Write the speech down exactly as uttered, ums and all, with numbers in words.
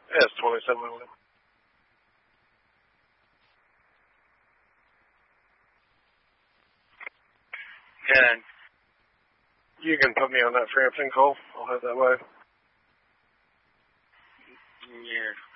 Yeah, it's twenty-seven oh one. Good. You can put me on that Frampton call. I'll head that way. Yeah.